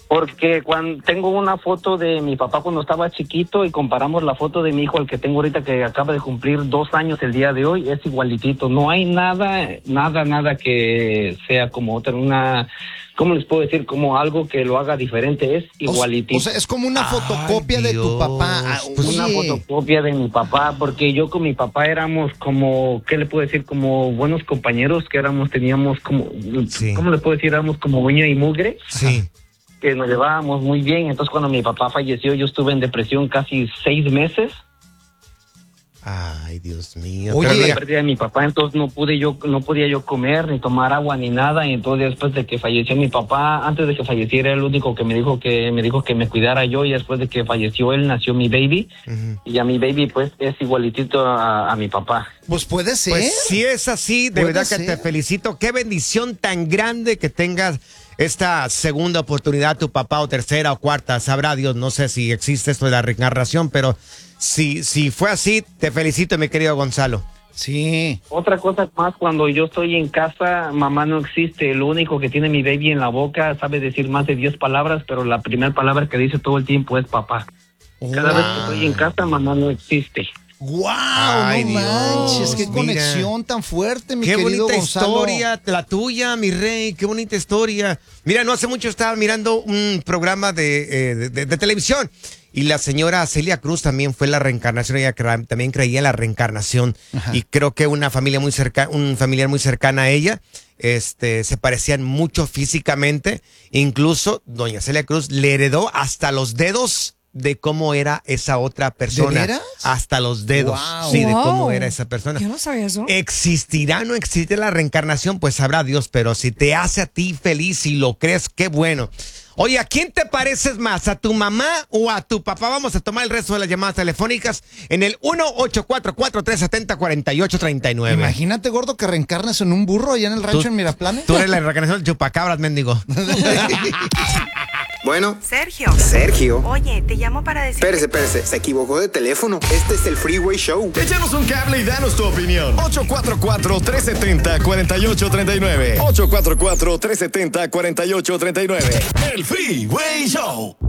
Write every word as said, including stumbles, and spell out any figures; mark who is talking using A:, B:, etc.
A: Porque cuando tengo una foto de mi papá cuando estaba chiquito y comparamos la foto de mi hijo, el que tengo ahorita que acaba de cumplir dos años el día de hoy, es igualitito. No hay nada, nada, nada que sea como otra, una, ¿cómo les puedo decir? Como algo que lo haga diferente, es igualitito.
B: O sea, es como una fotocopia. Ay, de tu papá. Ah,
A: pues una fotocopia de mi papá, porque yo con mi papá éramos como, ¿qué le puedo decir? Como buenos compañeros, que éramos, teníamos como, sí. ¿Cómo le puedo decir? Éramos como uña y mugre.
B: Sí.
A: Que nos llevábamos muy bien. Entonces cuando mi papá falleció yo estuve en depresión casi seis meses.
B: Ay, Dios mío.
A: Oye, la pérdida de mi papá, entonces no pude yo, no podía yo comer ni tomar agua ni nada. Y entonces después de que falleció mi papá, antes de que falleciera, el único que me dijo que me dijo que me cuidara yo, y después de que falleció él nació mi baby. Uh-huh. Y a mi baby pues es igualitito a, a mi papá.
B: Pues puede ser.
C: Pues si es así, de verdad ser? que te felicito. Qué bendición tan grande que tengas esta segunda oportunidad, tu papá, o tercera o cuarta, sabrá Dios, no sé si existe esto de la reencarnación, pero si, si fue así, te felicito, mi querido Gonzalo.
B: Sí.
A: Otra cosa más, cuando yo estoy en casa, mamá no existe. Lo único que tiene mi baby en la boca, sabe decir más de diez palabras, pero la primera palabra que dice todo el tiempo es papá. Wow. Cada vez que estoy en casa, mamá no existe.
B: ¡Wow! Ay, no Dios, manches, qué mira. conexión tan fuerte, mi
C: qué
B: querido
C: bonita
B: Gonzalo.
C: Historia, la tuya, mi rey, qué bonita historia. Mira, no hace mucho estaba mirando un programa de, eh, de, de, de televisión y la señora Celia Cruz también fue la reencarnación, ella cre- también creía en la reencarnación. Ajá. Y creo que una familia muy cerca, un familiar muy cercana a ella, este, se parecían mucho físicamente, incluso doña Celia Cruz le heredó hasta los dedos de cómo era esa otra persona.
B: ¿De veras?
C: Hasta los dedos.
B: Wow.
C: Sí, de
D: Wow.
C: cómo era esa persona.
D: Yo no sabía eso.
C: ¿Existirá o no existe la reencarnación? Pues sabrá Dios, pero si te hace a ti feliz y lo crees, qué bueno. Oye, ¿a quién te pareces más? ¿A tu mamá o a tu papá? Vamos a tomar el resto de las llamadas telefónicas en el uno ocho cuatro cuatro, tres siete cero, cuatro ocho tres nueve.
B: Imagínate, gordo, que reencarnes en un burro allá en el rancho
C: ¿Tú,
B: en Miraplane.
C: Tú eres la reencarnación del chupacabras, mendigo.
E: Bueno.
F: Sergio.
E: Sergio.
F: Oye, te llamo para decir...
E: Espérese, espérese, se equivocó de teléfono. Este es el Freeway Show.
G: Échanos un cable y danos tu opinión. ocho cuatro cuatro, tres siete cero, cuatro ocho tres nueve. ocho cuatro cuatro, tres siete cero, cuatro ocho tres nueve. El Freeway Show.